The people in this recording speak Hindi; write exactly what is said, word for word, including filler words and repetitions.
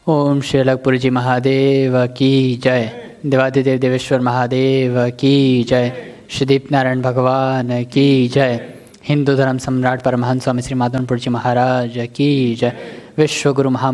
ओम श्री अलगपुरी जी महादेव की जय। देवादिदेव देवेश्वर महादेव की जय। श्री दीप नारायण भगवान की जय। हिंदू धर्म सम्राट परमहंस स्वामी श्री माधवपुर जी महाराज की जय। विश्व गुरु महा